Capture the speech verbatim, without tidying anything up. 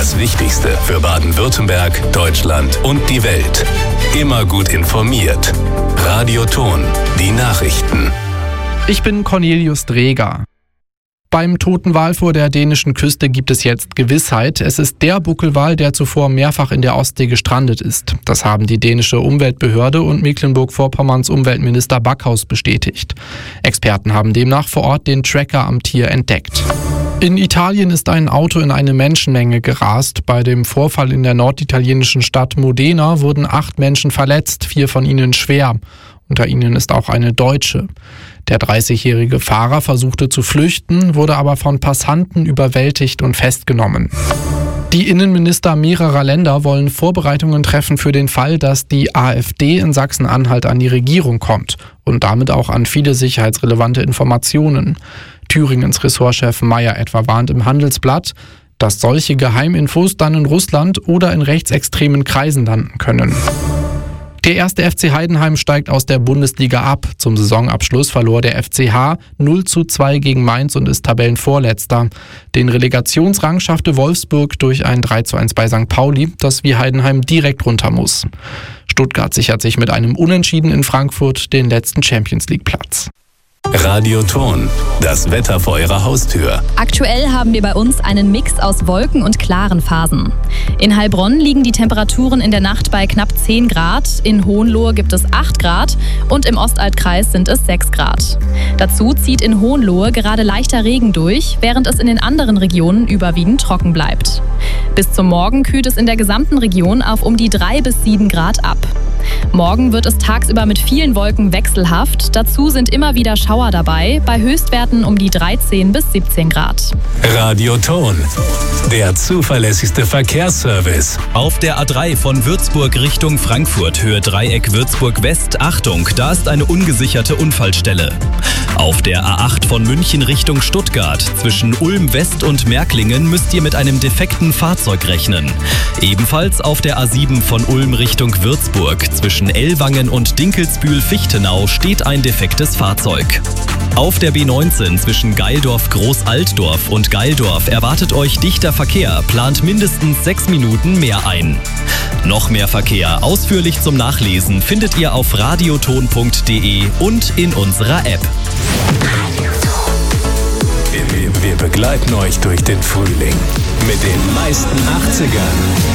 Das Wichtigste für Baden-Württemberg, Deutschland und die Welt. Immer gut informiert. Radio Thon, die Nachrichten. Ich bin Cornelius Dreger. Beim toten Wal vor der dänischen Küste gibt es jetzt Gewissheit. Es ist der Buckelwal, der zuvor mehrfach in der Ostsee gestrandet ist. Das haben die dänische Umweltbehörde und Mecklenburg-Vorpommerns Umweltminister Backhaus bestätigt. Experten haben demnach vor Ort den Tracker am Tier entdeckt. In Italien ist ein Auto in eine Menschenmenge gerast. Bei dem Vorfall in der norditalienischen Stadt Modena wurden acht Menschen verletzt, vier von ihnen schwer. Unter ihnen ist auch eine Deutsche. Der dreißigjährige Fahrer versuchte zu flüchten, wurde aber von Passanten überwältigt und festgenommen. Die Innenminister mehrerer Länder wollen Vorbereitungen treffen für den Fall, dass die AfD in Sachsen-Anhalt an die Regierung kommt und damit auch an viele sicherheitsrelevante Informationen. Thüringens Ressortchef Mayer etwa warnt im Handelsblatt, dass solche Geheiminfos dann in Russland oder in rechtsextremen Kreisen landen können. Der erste F C Heidenheim steigt aus der Bundesliga ab. Zum Saisonabschluss verlor der F C H null zu zwei gegen Mainz und ist Tabellenvorletzter. Den Relegationsrang schaffte Wolfsburg durch ein drei zu eins bei Sankt Pauli, das wie Heidenheim direkt runter muss. Stuttgart sichert sich mit einem Unentschieden in Frankfurt den letzten Champions-League-Platz. Radio Thon, das Wetter vor Ihrer Haustür. Aktuell haben wir bei uns einen Mix aus Wolken und klaren Phasen. In Heilbronn liegen die Temperaturen in der Nacht bei knapp zehn Grad, in Hohenlohe gibt es acht Grad und im Ostaltkreis sind es sechs Grad. Dazu zieht in Hohenlohe gerade leichter Regen durch, während es in den anderen Regionen überwiegend trocken bleibt. Bis zum Morgen kühlt es in der gesamten Region auf um die drei bis sieben Grad ab. Morgen wird es tagsüber mit vielen Wolken wechselhaft. Dazu sind immer wieder Schauer dabei, bei Höchstwerten um die dreizehn bis siebzehn Grad. Radio Thon, der zuverlässigste Verkehrsservice. Auf der A drei von Würzburg Richtung Frankfurt, Höhe Dreieck Würzburg West, Achtung, da ist eine ungesicherte Unfallstelle. Auf der A acht von München Richtung Stuttgart, zwischen Ulm West und Märklingen müsst ihr mit einem defekten Fahrzeug rechnen. Ebenfalls auf der A sieben von Ulm Richtung Würzburg, zwischen Ellwangen und Dinkelsbühl-Fichtenau steht ein defektes Fahrzeug. Auf der B neunzehn zwischen Geildorf-Großaltdorf und Geildorf erwartet euch dichter Verkehr, plant mindestens sechs Minuten mehr ein. Noch mehr Verkehr ausführlich zum Nachlesen findet ihr auf radioton punkt de und in unserer App. Wir begleiten euch durch den Frühling mit den meisten achtzigern.